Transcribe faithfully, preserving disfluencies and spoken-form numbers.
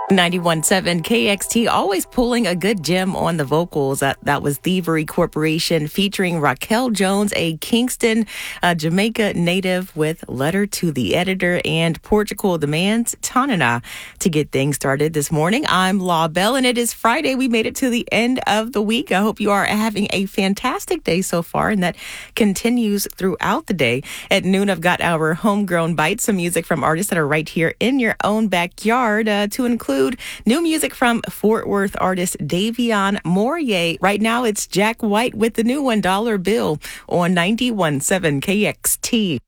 ninety-one point seven K X T, always pulling a good gem on the vocals. That, that was Thievery Corporation featuring Raquel Jones, a Kingston, uh, Jamaica native, with Letter to the Editor, and Portugal Demands Tanana to get things started this morning. I'm Law Bell, and it is Friday. We made it to the end of the week. I hope you are having a fantastic day so far, and that continues throughout the day. At noon, I've got our homegrown bites, some music from artists that are right here in your own backyard, uh, to include new music from Fort Worth artist Davion Morier. Right now, it's Jack White with the new one, Dollar Bill, on ninety-one point seven K X T.